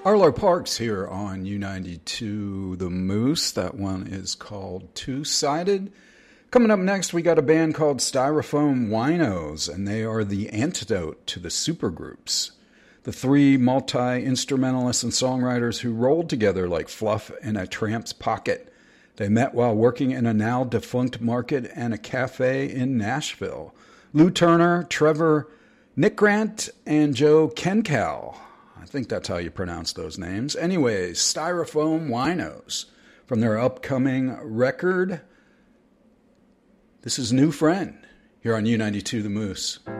Arlo Parks here on U92 The Moose. That one is called Two-Sided. Coming up next, we got a band called Styrofoam Winos, and they are the antidote to the supergroups. The three multi-instrumentalists and songwriters who rolled together like fluff in a tramp's pocket. They met while working in a now-defunct market and a cafe in Nashville. Lou Turner, Trevor Nick Grant, and Joe Kencal. I think that's how you pronounce those names. Anyways, Styrofoam Winos from their upcoming record. This is New Friend here on U92 The Moose.